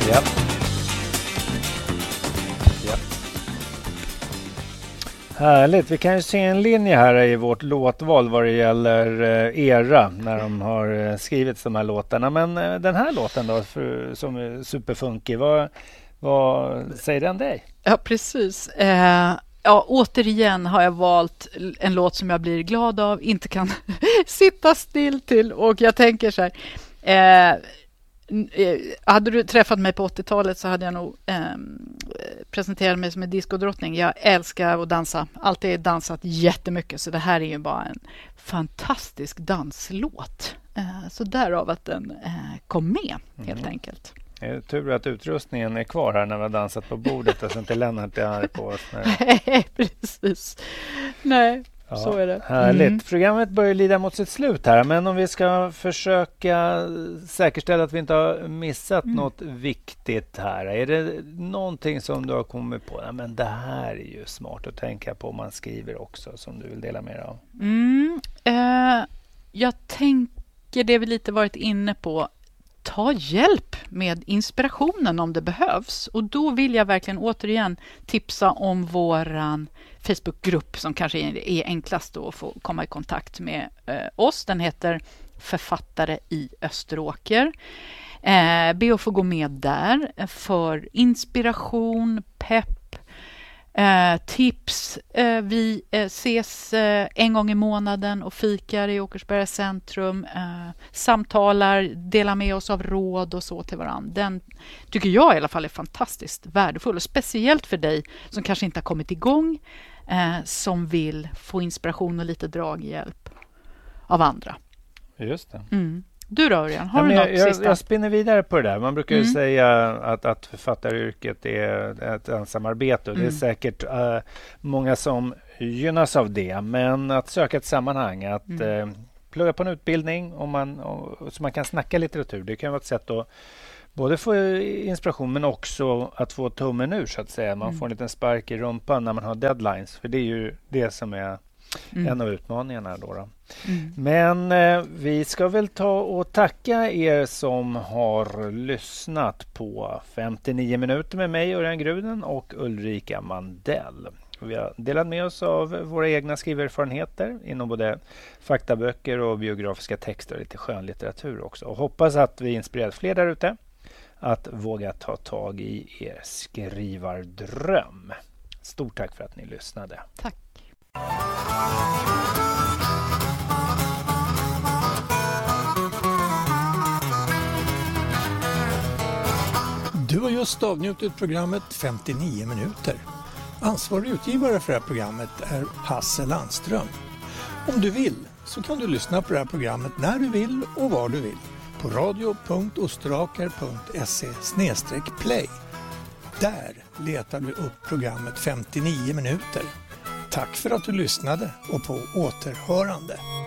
Ja. Härligt, vi kan ju se en linje här i vårt låtval vad det gäller era när de har skrivit de här låtarna. Men den här låten då, som är superfunky, vad säger den dig? Ja, precis. Återigen har jag valt en låt som jag blir glad av, inte kan sitta still till. Och jag tänker så här, hade du träffat mig på 80-talet så hade jag nog presenterat mig som en diskodrottning. Jag älskar att dansa, alltid dansat jättemycket, så det här är ju bara en fantastisk danslåt. Så därav att den kom med helt enkelt. Det är tur att utrustningen är kvar här när vi har dansat på bordet och så inte Lennart är arg på oss. Nej, precis. Nej, ja, så är det. Härligt. Programmet börjar lida mot sitt slut här, men om vi ska försöka säkerställa att vi inte har missat något viktigt här. Är det någonting som du har kommit på? Ja, men det här är ju smart att tänka på om man skriver också, som du vill dela med dig av. Jag tänker det vi lite varit inne på. Ta hjälp med inspirationen om det behövs. Och då vill jag verkligen återigen tipsa om våran Facebookgrupp som kanske är enklast att få komma i kontakt med oss. Den heter Författare i Österåker. Be att få gå med där för inspiration, pepp, tips. Vi ses en gång i månaden och fikar i Åkersberga centrum, samtalar, delar med oss av råd och så till varandra. Den tycker jag i alla fall är fantastiskt värdefull, och speciellt för dig som kanske inte har kommit igång, som vill få inspiration och lite draghjälp av andra. Just det. Du då, Örjan, har du något sista? Jag spinner vidare på det där. Man brukar ju säga att författaryrket är ett ensamarbete. Och det är säkert många som gynnas av det. Men att söka ett sammanhang, att plugga på en utbildning så man kan snacka litteratur. Det kan vara ett sätt att både få inspiration men också att få tummen ur, så att säga. Man får en liten spark i rumpan när man har deadlines. För det är ju det som är en av utmaningarna då. Men vi ska väl ta och tacka er som har lyssnat på 59 minuter med mig, Örjan Gruden, och Ulrika Mandell. Vi har delat med oss av våra egna skriverfarenheter inom både faktaböcker och biografiska texter och lite skönlitteratur också. Och hoppas att vi inspirerat fler där ute att våga ta tag i er skrivardröm. Stort tack för att ni lyssnade. Tack. Du har just avnjutit programmet 59 minuter. Ansvarig utgivare för det här programmet är Hasse Landström. Om du vill så kan du lyssna på det här programmet när du vill och var du vill på radio.ostraker.se/play. Där letar du upp programmet 59 minuter. Tack för att du lyssnade och på återhörande.